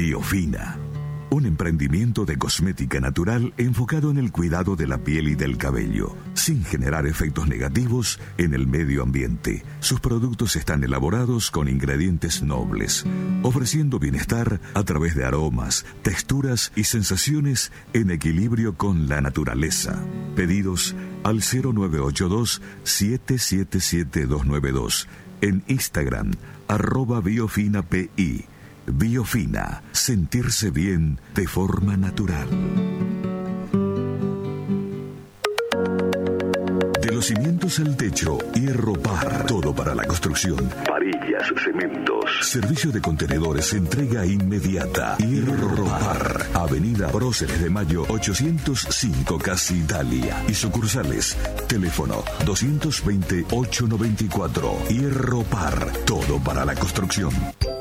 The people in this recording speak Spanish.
Biofina, un emprendimiento de cosmética natural enfocado en el cuidado de la piel y del cabello, sin generar efectos negativos en el medio ambiente. Sus productos están elaborados con ingredientes nobles, ofreciendo bienestar a través de aromas, texturas y sensaciones en equilibrio con la naturaleza. Pedidos al 0982-777-292, en Instagram, @biofinapi. Biofina, sentirse bien de forma natural. De los cimientos al techo, Hierro Par, todo para la construcción. Varillas, cementos. Servicio de contenedores, entrega inmediata. Hierro Par, Avenida Próceres de Mayo 805, Casi Italia. Y sucursales, teléfono 220-894. Hierro Par, todo para la construcción.